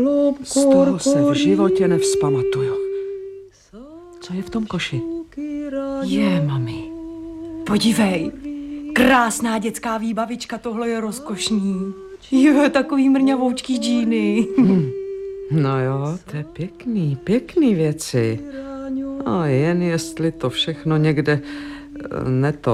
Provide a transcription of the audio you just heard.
Z toho se v životě nevzpamatuju. Co je v tom koši? Je, mami. Podívej. Krásná dětská výbavička, tohle je rozkošný. Jo, takový mrňavoučký džíny. No jo, to je pěkný věci. A jen jestli to všechno někde